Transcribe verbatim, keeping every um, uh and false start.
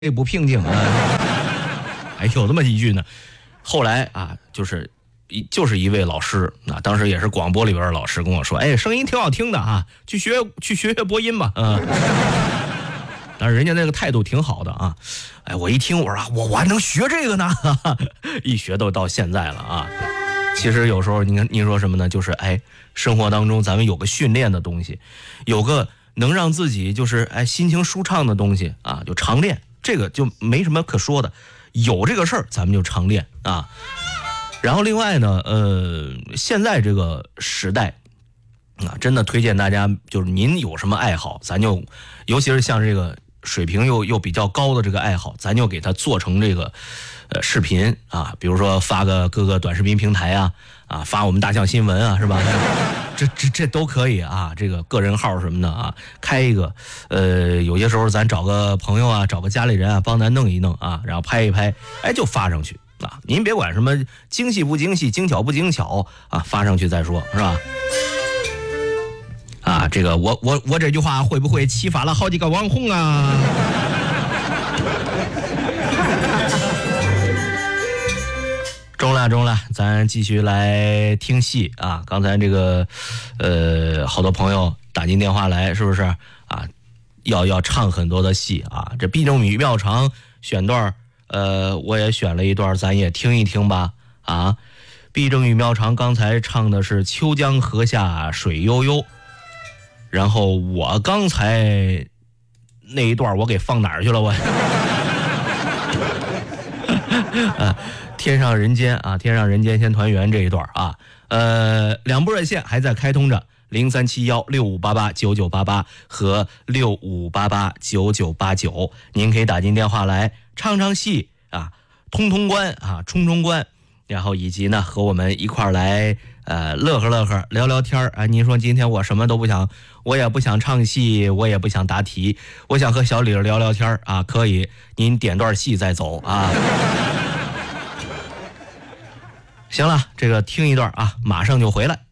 这不平静啊，哎，有这么一句呢。后来啊，就是一就是一位老师啊，当时也是广播里边的老师跟我说，哎，声音挺好听的啊，去学去学学播音吧，啊。但是人家那个态度挺好的啊，哎，我一听我说啊，我我还能学这个呢，哈哈，一学都到现在了啊。其实有时候你看您说什么呢？就是哎，生活当中咱们有个训练的东西，有个能让自己就是哎心情舒畅的东西啊，就常练，这个就没什么可说的。有这个事儿，咱们就常练啊。然后另外呢，呃，现在这个时代啊，真的推荐大家，就是您有什么爱好，咱就尤其是像这个水平又又比较高的这个爱好，咱就给它做成这个呃视频啊，比如说发个各个短视频平台啊，啊发我们大象新闻啊，是吧？这这这都可以啊，这个个人号什么的啊，开一个，呃，有些时候咱找个朋友啊，找个家里人啊，帮咱弄一弄啊，然后拍一拍，哎，就发上去啊。您别管什么精细不精细，精巧不精巧啊，发上去再说，是吧？啊，这个我我我这句话会不会启发了好几个网红啊？中了中了，咱继续来听戏啊！刚才这个，呃，好多朋友打进电话来，是不是啊？要要唱很多的戏啊！这毕正宇妙长选段，呃，我也选了一段，咱也听一听吧啊！毕正宇妙长刚才唱的是秋江河下水悠悠，然后我刚才那一段我给放哪儿去了我？啊天上人间啊，天上人间先团圆这一段啊，呃，两部热线还在开通着，零三七幺六五八八九九八八和六五八八九九八九，您可以打进电话来唱唱戏啊，通通关啊，冲冲关，然后以及呢和我们一块儿来呃乐呵乐呵，聊聊天啊。您说今天我什么都不想，我也不想唱戏，我也不想答题，我想和小李聊聊天啊，可以，您点段戏再走啊。行了，这个听一段啊，马上就回来。